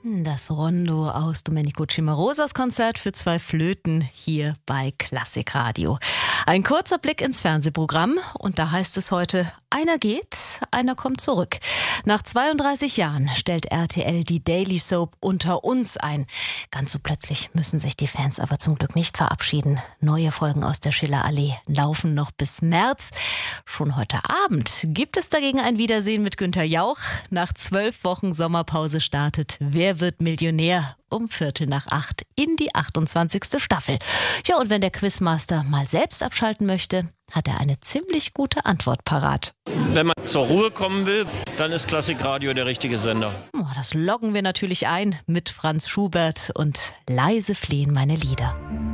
Das Rondo aus Domenico Cimarosas Konzert für 2 Flöten hier bei Klassikradio. Ein kurzer Blick ins Fernsehprogramm und da heißt es heute, einer geht, einer kommt zurück. Nach 32 Jahren stellt RTL die Daily Soap Unter uns ein. Ganz so plötzlich müssen sich die Fans aber zum Glück nicht verabschieden. Neue Folgen aus der Schillerallee laufen noch bis März. Schon heute Abend gibt es dagegen ein Wiedersehen mit Günther Jauch. Nach 12 Wochen Sommerpause startet Wer wird Millionär? Um 7:45 in die 28. Staffel. Ja, und wenn der Quizmaster mal selbst abschalten möchte, hat er eine ziemlich gute Antwort parat. Wenn man zur Ruhe kommen will, dann ist Klassikradio der richtige Sender. Das loggen wir natürlich ein mit Franz Schubert und Leise fliehen meine Lieder.